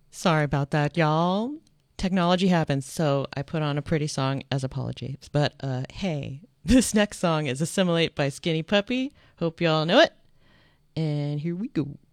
Sorry about that, y'all. Technology happens, so I put on a pretty song as apologies. But hey, this next song is Assimilate by Skinny Puppy. Hope y'all know it. And here we go.